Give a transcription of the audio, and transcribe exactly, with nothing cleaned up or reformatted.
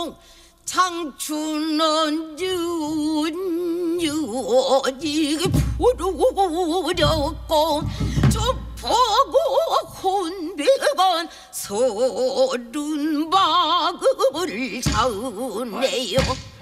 공 장춘은 윤유지 푸르렸고 주포고 혼비건 서른 박을 자으네요.